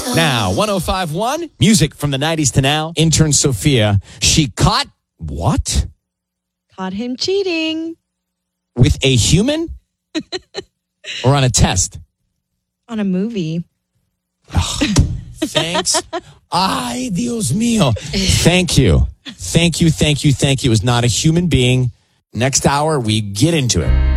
Now, 105.1, music from the 90s to now. Intern Sophia, she caught what? Caught him cheating. With a human? Or on a test? On a movie. Thanks. Ay, Dios mío. Thank you. Thank you. It was not a human being. Next hour, we get into it.